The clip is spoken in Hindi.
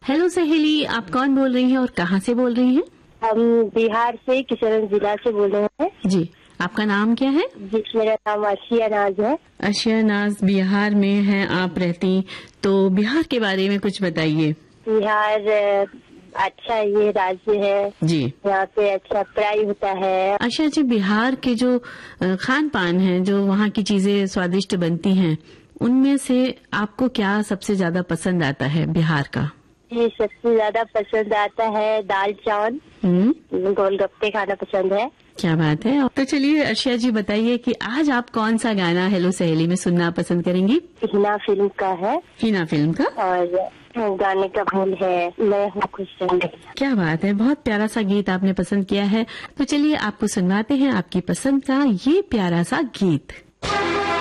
हेलो सहेली, आप कौन बोल रही हैं और कहाँ से बोल रही हैं? हम बिहार से किशनगंज जिला से बोल रहे हैं। जी, आपका नाम क्या है? जी, मेरा नाम आशिया नाज है। आशिया नाज, बिहार में हैं आप रहती, तो बिहार के बारे में कुछ बताइए। बिहार अच्छा ये राज्य है जी, यहाँ पे अच्छा पढ़ाई होता है। आशिया जी, बिहार के जो खान पान है, जो वहाँ की चीजें स्वादिष्ट बनती हैं, उनमें से आपको क्या सबसे ज्यादा पसंद आता है बिहार का? ये सबसे ज्यादा पसंद आता है दाल चावल, गोलगप्पे खाना पसंद है। क्या बात है। तो चलिए आशिया जी, बताइए कि आज आप कौन सा गाना हेलो सहेली में सुनना पसंद करेंगी? हिना फिल्म का है। हिना फिल्म का? और गाने का बोल है मैं हूँ खुश रहूंगी। क्या बात है, बहुत प्यारा सा गीत आपने पसंद किया है। तो चलिए आपको सुनवाते हैं आपकी पसंद का ये प्यारा सा गीत।